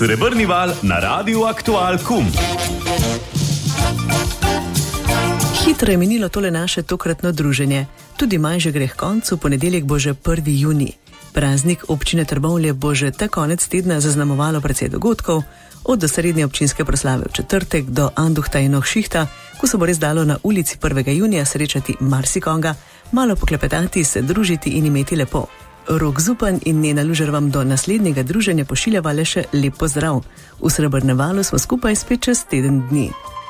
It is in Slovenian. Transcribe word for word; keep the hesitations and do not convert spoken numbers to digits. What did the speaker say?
Srebrni val na Radiu Aktual Kum. Hitro je minilo tole naše tokratno druženje. Tudi maj že gre k koncu, ponedeljek bo že prvi junij. Praznik občine Trbovlje bo že ta konec tedna zaznamovalo precej dogodkov, od osrednje občinske proslave v četrtek do Anduhta in Ohšihta, ko se bo res dalo na ulici prvega junija srečati marsikoga, malo poklepetati, se družiti in imeti lepo. Rok Zupan in Nena Lužer vam do naslednjega druženja pošiljava le še lep pozdrav. V Srebrnem valu smo skupaj spet čez teden dni.